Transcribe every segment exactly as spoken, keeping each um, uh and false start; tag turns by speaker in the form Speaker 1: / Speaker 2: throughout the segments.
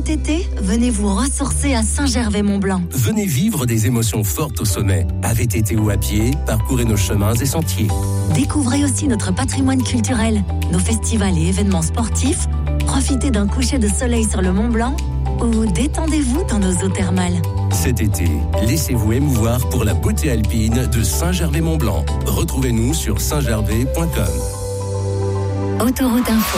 Speaker 1: Cet été, venez vous ressourcer à Saint-Gervais-Mont-Blanc.
Speaker 2: Venez vivre des émotions fortes au sommet. À V T T ou à pied, parcourez nos chemins et sentiers.
Speaker 1: Découvrez aussi notre patrimoine culturel, nos festivals et événements sportifs. Profitez d'un coucher de soleil sur le Mont Blanc ou détendez-vous dans nos eaux thermales.
Speaker 2: Cet été, laissez-vous émouvoir pour la beauté alpine de Saint-Gervais-Mont-Blanc. Retrouvez-nous sur saint gervais point com.
Speaker 1: Autoroute Info.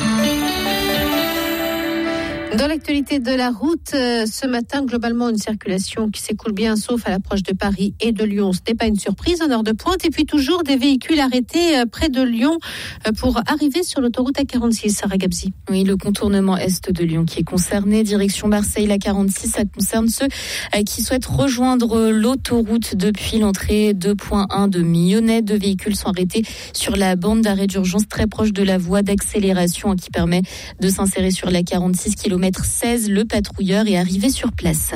Speaker 3: Dans l'actualité de la route, euh, ce matin, globalement, une circulation qui s'écoule bien, sauf à l'approche de Paris et de Lyon. Ce n'est pas une surprise en heure de pointe. Et puis toujours des véhicules arrêtés euh, près de Lyon euh, pour arriver sur l'autoroute A quarante-six. Sarah Gabzi.
Speaker 4: Oui, le contournement est de Lyon qui est concerné. Direction Marseille, la quarante-six, ça concerne ceux euh, qui souhaitent rejoindre l'autoroute depuis l'entrée deux point un de Millonnet. Deux véhicules sont arrêtés sur la bande d'arrêt d'urgence très proche de la voie d'accélération hein, qui permet de s'insérer sur la quarante-six, kilomètre seize. Le patrouilleur est arrivé sur place.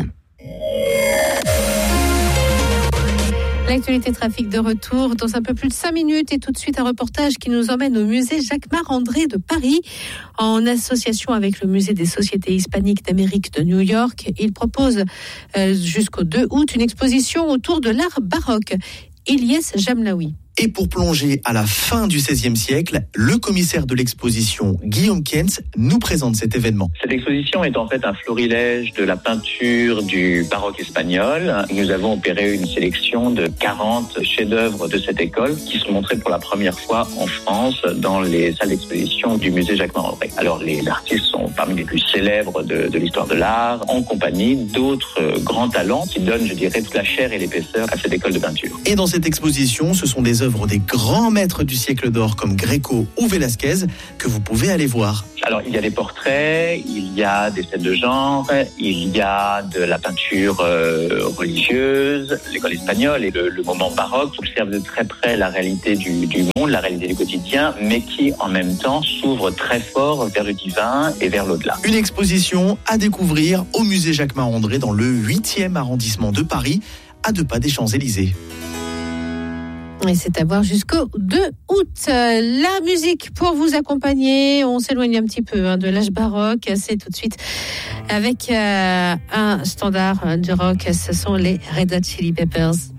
Speaker 3: L'actualité trafic de retour dans un peu plus de cinq minutes et tout de suite un reportage qui nous emmène au musée Jacquemart-André de Paris en association avec le musée des sociétés hispaniques d'Amérique de New York. Il propose euh, jusqu'au deux août une exposition autour de l'art baroque. Ilyes Jamlaoui.
Speaker 5: Et pour plonger à la fin du seizième siècle, le commissaire de l'exposition, Guillaume Kentz, nous présente cet événement.
Speaker 6: Cette exposition est en fait un florilège de la peinture du baroque espagnol. Nous avons opéré une sélection de quarante chefs-d'œuvre de cette école qui sont montrés pour la première fois en France dans les salles d'exposition du musée Jacquemart-André. Alors les artistes sont parmi les plus célèbres de, de l'histoire de l'art, en compagnie d'autres grands talents qui donnent, je dirais, toute la chair et l'épaisseur à cette école de peinture.
Speaker 5: Et dans cette exposition, ce sont des œuvres des grands maîtres du siècle d'or comme Gréco ou Velázquez que vous pouvez aller voir.
Speaker 6: Alors, il y a des portraits, il y a des scènes de genre, il y a de la peinture euh, religieuse, l'école espagnole et le, le moment baroque observe de très près la réalité du, du monde, la réalité du quotidien, mais qui, en même temps, s'ouvre très fort vers le divin et vers l'au-delà.
Speaker 5: Une exposition à découvrir au musée Jacquemart-André dans le huitième arrondissement de Paris, à deux pas des Champs-Élysées.
Speaker 3: Et c'est à voir jusqu'au deux août. La musique pour vous accompagner, on s'éloigne un petit peu hein, de l'âge baroque. C'est tout de suite avec euh, un standard du rock. Ce sont les Red Hot Chili Peppers.